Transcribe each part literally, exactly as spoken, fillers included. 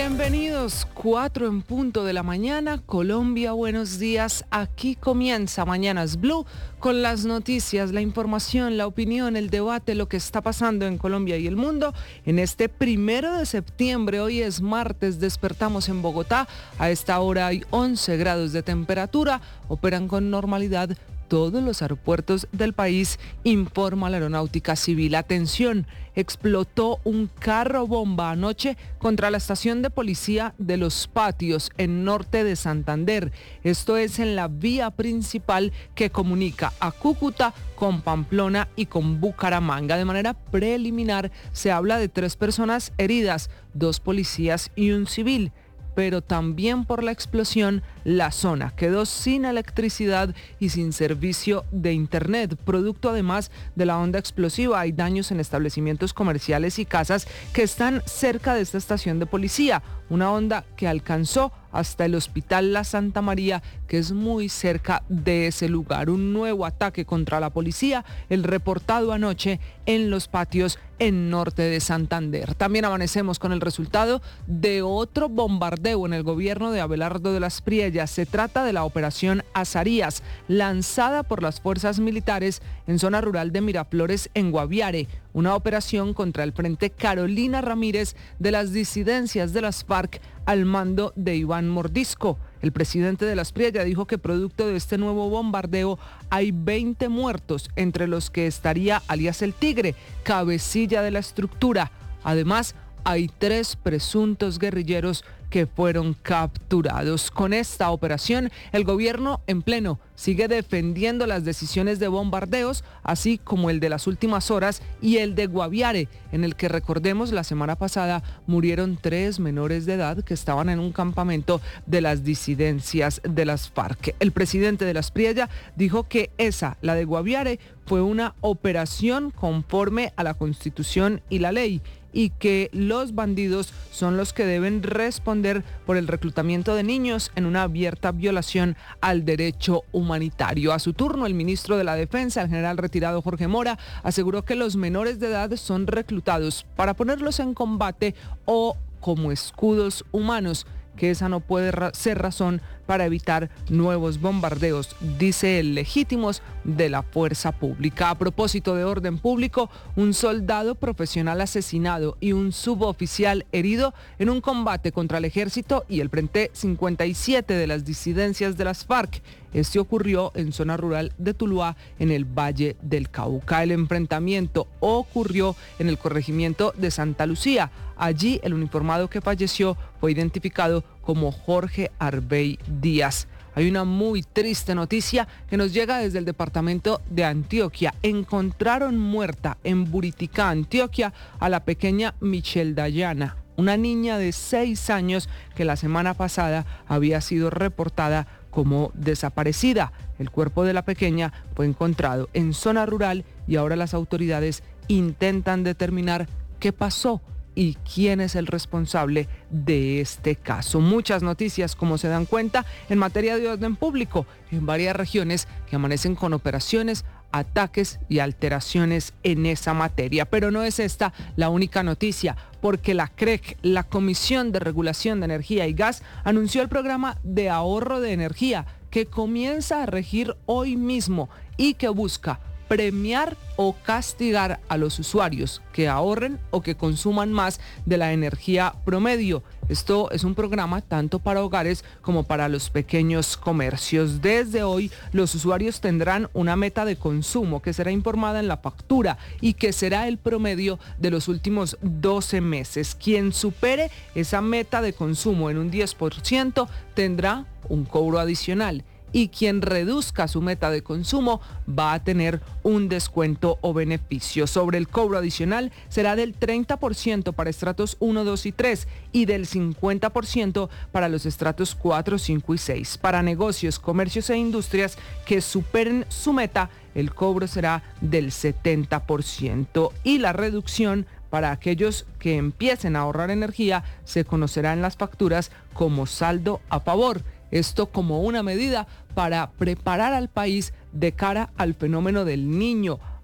Bienvenidos, cuatro en punto de la mañana, Colombia, buenos días. Aquí comienza Mañanas Blue con las noticias, la información, la opinión, el debate, lo que está pasando en Colombia y el mundo. En este primero de septiembre, hoy es martes, despertamos en Bogotá. A esta hora hay once grados de temperatura, operan con normalidad todos los aeropuertos del país, informa la Aeronáutica Civil. Atención, explotó un carro bomba anoche contra la estación de policía de Los Patios, en norte de Santander. Esto es en la vía principal que comunica a Cúcuta con Pamplona y con Bucaramanga. De manera preliminar, se habla de tres personas heridas, dos policías y un civil. Pero también por la explosión, la zona quedó sin electricidad y sin servicio de internet. Producto además de la onda explosiva, hay daños en establecimientos comerciales y casas que están cerca de esta estación de policía. Una onda que alcanzó hasta el Hospital La Santa María, que es muy cerca de ese lugar. Un nuevo ataque contra la policía, el reportado anoche en Los Patios, en norte de Santander. También amanecemos con el resultado de otro bombardeo en el gobierno de Abelardo de las Priellas. Se trata de la operación Azarías, lanzada por las fuerzas militares en zona rural de Miraflores, en Guaviare. Una operación contra el Frente Carolina Ramírez de las disidencias de las FARC al mando de Iván Mordisco. El presidente de las Priellas dijo que producto de este nuevo bombardeo hay veinte muertos, entre los que estaría alias El Tigre, cabecilla de la estructura. Además, hay tres presuntos guerrilleros que fueron capturados. Con esta operación, el gobierno en pleno sigue defendiendo las decisiones de bombardeos, así como el de las últimas horas y el de Guaviare, en el que, recordemos, la semana pasada murieron tres menores de edad que estaban en un campamento de las disidencias de las FARC. El presidente de las Priellas dijo que esa, la de Guaviare, fue una operación conforme a la Constitución y la ley, y que los bandidos son los que deben responder por el reclutamiento de niños en una abierta violación al derecho humanitario. A su turno, el ministro de la Defensa, el general retirado Jorge Mora, aseguró que los menores de edad son reclutados para ponerlos en combate o como escudos humanos, que esa no puede ra- ser razón para evitar nuevos bombardeos, dice él, legítimos de la fuerza pública. A propósito de orden público, un soldado profesional asesinado y un suboficial herido en un combate contra el ejército y el Frente cincuenta y siete de las disidencias de las FARC. Este ocurrió en zona rural de Tuluá, en el Valle del Cauca. El enfrentamiento ocurrió en el corregimiento de Santa Lucía. Allí el uniformado que falleció fue identificado como Jorge Arbey Díaz. Hay una muy triste noticia que nos llega desde el departamento de Antioquia. Encontraron muerta en Buriticá, Antioquia, a la pequeña Michelle Dayana, una niña de seis años que la semana pasada había sido reportada como desaparecida. El cuerpo de la pequeña fue encontrado en zona rural y ahora las autoridades intentan determinar qué pasó y quién es el responsable de este caso. Muchas noticias, como se dan cuenta, en materia de orden público en varias regiones que amanecen con operaciones, ataques y alteraciones en esa materia. Pero no es esta la única noticia, porque la C R E C, la Comisión de Regulación de Energía y Gas, anunció el programa de ahorro de energía que comienza a regir hoy mismo y que busca premiar o castigar a los usuarios que ahorren o que consuman más de la energía promedio. Esto es un programa tanto para hogares como para los pequeños comercios. Desde hoy, los usuarios tendrán una meta de consumo que será informada en la factura y que será el promedio de los últimos doce meses. Quien supere esa meta de consumo en un diez por ciento tendrá un cobro adicional, y quien reduzca su meta de consumo va a tener un descuento o beneficio. Sobre el cobro adicional será del treinta por ciento para estratos uno, dos y tres y del cincuenta por ciento para los estratos cuatro, cinco y seis. Para negocios, comercios e industrias que superen su meta, el cobro será del setenta por ciento y la reducción para aquellos que empiecen a ahorrar energía se conocerá en las facturas como saldo a favor. Esto como una medida para preparar al país de cara al fenómeno del Niño.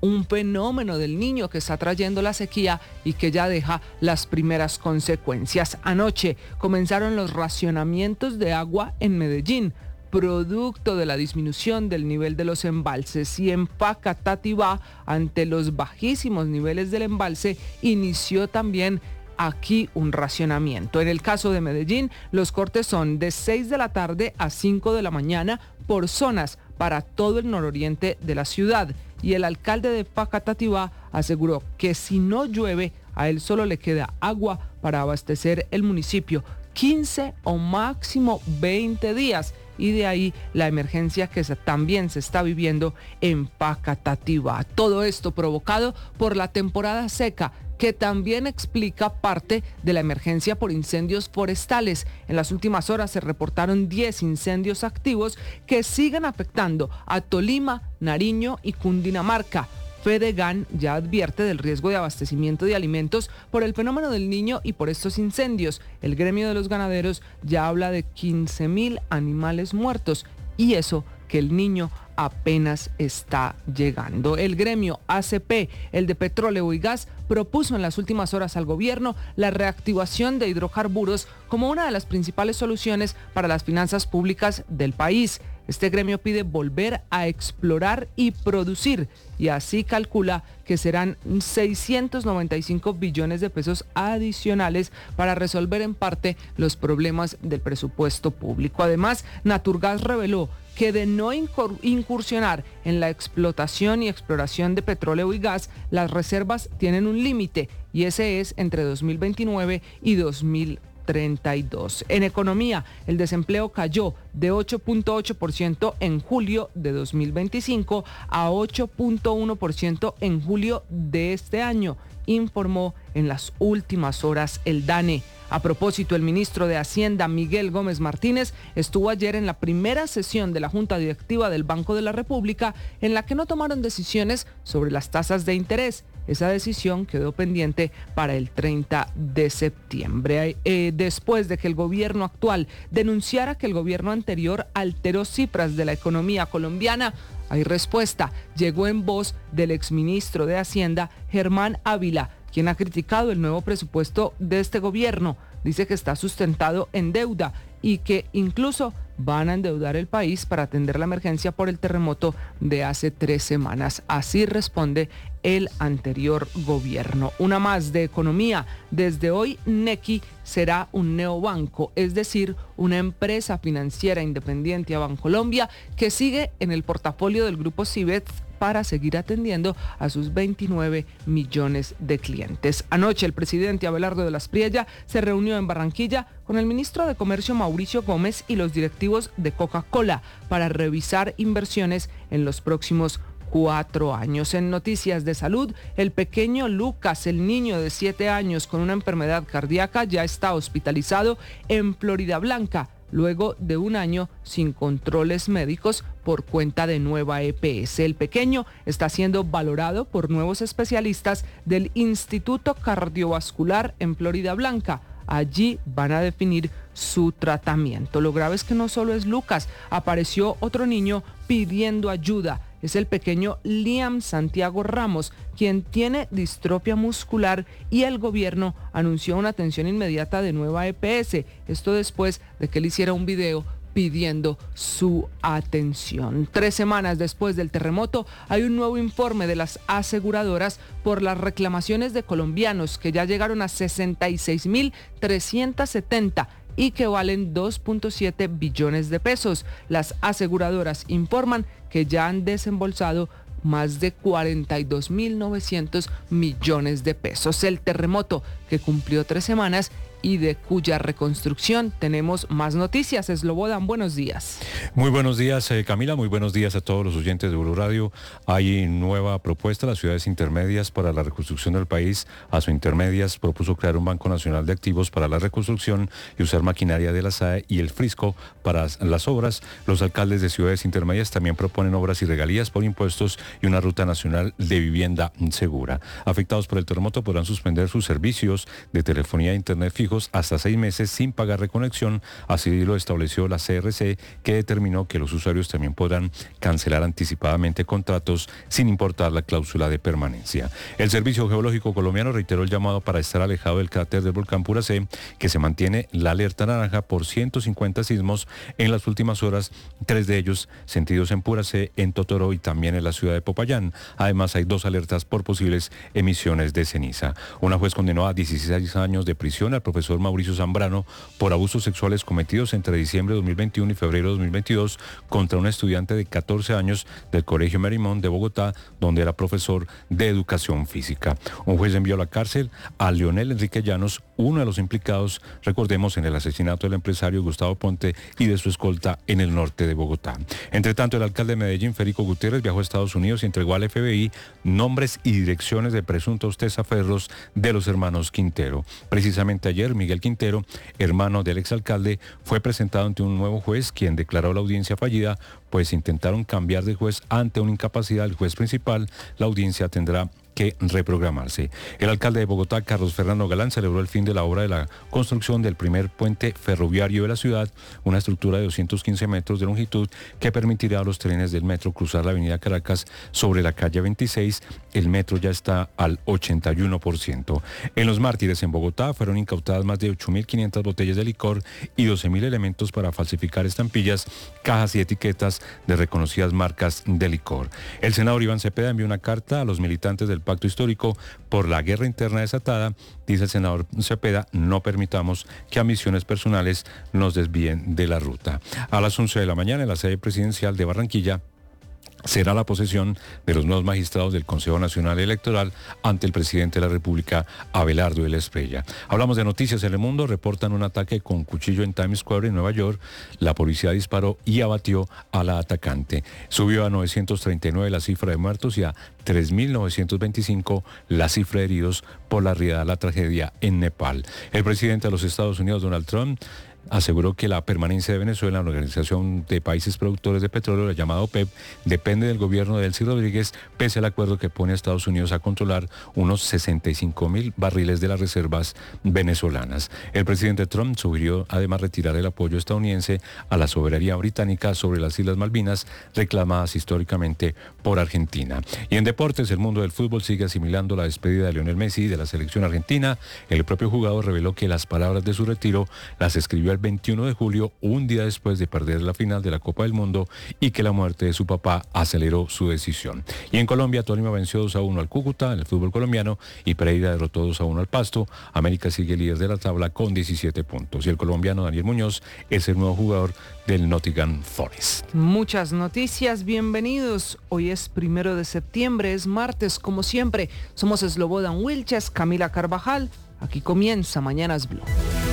un fenómeno del Niño que está trayendo la sequía y que ya deja las primeras consecuencias. Anoche comenzaron los racionamientos de agua en Medellín, producto de la disminución del nivel de los embalses, y en Facatativá, ante los bajísimos niveles del embalse, inició también aquí un racionamiento. En el caso de Medellín, los cortes son de seis de la tarde a cinco de la mañana por zonas para todo el nororiente de la ciudad, y el alcalde de Facatativá aseguró que si no llueve, a él solo le queda agua para abastecer el municipio quince o máximo veinte días, y de ahí la emergencia que se, también se está viviendo en Facatativá. Todo esto provocado por la temporada seca, que también explica parte de la emergencia por incendios forestales. En las últimas horas se reportaron diez incendios activos que siguen afectando a Tolima, Nariño y Cundinamarca. Fedegan ya advierte del riesgo de abastecimiento de alimentos por el fenómeno del Niño y por estos incendios. El gremio de los ganaderos ya habla de quince mil animales muertos, y eso que el Niño apenas está llegando. El gremio A C P, el de petróleo y gas, propuso en las últimas horas al gobierno la reactivación de hidrocarburos como una de las principales soluciones para las finanzas públicas del país. Este gremio pide volver a explorar y producir, y así calcula que serán seiscientos noventa y cinco billones de pesos adicionales para resolver en parte los problemas del presupuesto público. Además, Naturgas reveló que de no incursionar en la explotación y exploración de petróleo y gas, las reservas tienen un límite, y ese es entre dos mil veintinueve y dos mil treinta y dos. En economía, el desempleo cayó de ocho punto ocho por ciento en julio de dos mil veinticinco a ocho punto uno por ciento en julio de este año, informó en las últimas horas el DANE. A propósito, el ministro de Hacienda, Miguel Gómez Martínez, estuvo ayer en la primera sesión de la Junta Directiva del Banco de la República, en la que no tomaron decisiones sobre las tasas de interés. Esa decisión quedó pendiente para el treinta de septiembre, eh, después de que el gobierno actual denunciara que el gobierno anterior alteró cifras de la economía colombiana. Hay respuesta. Llegó en voz del exministro de Hacienda, Germán Ávila, quien ha criticado el nuevo presupuesto de este gobierno. Dice que está sustentado en deuda y que incluso van a endeudar el país para atender la emergencia por el terremoto de hace tres semanas. Así responde el anterior gobierno. Una más de economía. Desde hoy, Nequi será un neobanco, es decir, una empresa financiera independiente a Bancolombia que sigue en el portafolio del grupo Cibets para seguir atendiendo a sus veintinueve millones de clientes. Anoche el presidente Abelardo de la Espriella se reunió en Barranquilla con el ministro de Comercio Mauricio Gómez y los directivos de Coca-Cola para revisar inversiones en los próximos cuatro años. En noticias de salud, el pequeño Lucas, el niño de siete años con una enfermedad cardíaca, ya está hospitalizado en Floridablanca, luego de un año sin controles médicos por cuenta de nueva E P S. El pequeño está siendo valorado por nuevos especialistas del Instituto Cardiovascular en Floridablanca. Allí van a definir su tratamiento. Lo grave es que no solo es Lucas, apareció otro niño pidiendo ayuda. Es el pequeño Liam Santiago Ramos, quien tiene distrofia muscular, y el gobierno anunció una atención inmediata de nueva E P S. Esto después de que él hiciera un video pidiendo su atención. Tres semanas después del terremoto, hay un nuevo informe de las aseguradoras por las reclamaciones de colombianos que ya llegaron a sesenta y seis mil trescientos setenta y que valen dos punto siete billones de pesos. Las aseguradoras informan que ya han desembolsado más de cuarenta y dos mil novecientos millones de pesos. El terremoto, que cumplió tres semanas y de cuya reconstrucción tenemos más noticias. Slobodan, buenos días. Muy buenos días, eh, Camila, muy buenos días a todos los oyentes de Blue Radio. Hay nueva propuesta, las ciudades intermedias para la reconstrucción del país. Asointermedias propuso crear un Banco Nacional de Activos para la reconstrucción y usar maquinaria de la S A E y el Frisco para las obras. Los alcaldes de ciudades intermedias también proponen obras y regalías por impuestos y una ruta nacional de vivienda segura. Afectados por el terremoto podrán suspender sus servicios de telefonía e internet fijos hasta seis meses sin pagar reconexión, así lo estableció la C R C, que determinó que los usuarios también podrán cancelar anticipadamente contratos sin importar la cláusula de permanencia. El Servicio Geológico Colombiano reiteró el llamado para estar alejado del cráter del volcán Puracé, que se mantiene la alerta naranja por ciento cincuenta sismos en las últimas horas, tres de ellos sentidos en Puracé, en Totoro y también en la ciudad de Popayán. Además, hay dos alertas por posibles emisiones de ceniza. Una juez condenó a dieciséis años de prisión al profesor Mauricio Zambrano por abusos sexuales cometidos entre diciembre de dos mil veintiuno y febrero de dos mil veintidós contra un estudiante de catorce años del Colegio Merimón de Bogotá, donde era profesor de educación física. Un juez envió a la cárcel a Leonel Enrique Llanos, uno de los implicados, recordemos, en el asesinato del empresario Gustavo Ponte y de su escolta en el norte de Bogotá. Entre tanto, el alcalde de Medellín, Federico Gutiérrez, viajó a Estados Unidos y entregó al F B I nombres y direcciones de presuntos testaferros de los hermanos Quintero. Precisamente ayer, Miguel Quintero, hermano del exalcalde, fue presentado ante un nuevo juez, quien declaró la audiencia fallida, pues intentaron cambiar de juez ante una incapacidad del juez principal. La audiencia tendrá que reprogramarse. El alcalde de Bogotá, Carlos Fernando Galán, celebró el fin de la obra de la construcción del primer puente ferroviario de la ciudad, una estructura de doscientos quince metros de longitud que permitirá a los trenes del metro cruzar la avenida Caracas sobre la calle veintiséis. El metro ya está al ochenta y uno por ciento. En Los Mártires, en Bogotá, fueron incautadas más de ocho mil quinientas botellas de licor y doce mil elementos para falsificar estampillas, cajas y etiquetas de reconocidas marcas de licor. El senador Iván Cepeda envió una carta a los militantes del Pacto Histórico por la guerra interna desatada. Dice el senador Cepeda: no permitamos que ambiciones personales nos desvíen de la ruta. A las once de la mañana, en la sede presidencial de Barranquilla, será la posesión de los nuevos magistrados del Consejo Nacional Electoral ante el presidente de la República, Abelardo de la Espriella. Hablamos de noticias en el mundo. Reportan un ataque con cuchillo en Times Square, en Nueva York. La policía disparó y abatió a la atacante. Subió a novecientos treinta y nueve la cifra de muertos y a tres mil novecientos veinticinco la cifra de heridos por la riada, la tragedia en Nepal. El presidente de los Estados Unidos, Donald Trump, aseguró que la permanencia de Venezuela en la Organización de Países Productores de Petróleo, la llamada OPEP, depende del gobierno de Delcy Rodríguez, pese al acuerdo que pone a Estados Unidos a controlar unos sesenta y cinco mil barriles de las reservas venezolanas. El presidente Trump sugirió además retirar el apoyo estadounidense a la soberanía británica sobre las Islas Malvinas, reclamadas históricamente por Argentina. Y en deportes, el mundo del fútbol sigue asimilando la despedida de Lionel Messi de la selección argentina. El propio jugador reveló que las palabras de su retiro las escribió el veintiuno de julio, un día después de perder la final de la Copa del Mundo, y que la muerte de su papá aceleró su decisión. Y en Colombia, Tolima venció dos a uno al Cúcuta en el fútbol colombiano y Pereira derrotó dos a uno al Pasto. América sigue líder de la tabla con diecisiete puntos y el colombiano Daniel Muñoz es el nuevo jugador del Nottingham Forest. Muchas noticias, bienvenidos. Hoy es primero de septiembre, es martes, como siempre. Somos Slobodan Wilches, Camila Carvajal. Aquí comienza Mañanas Blue.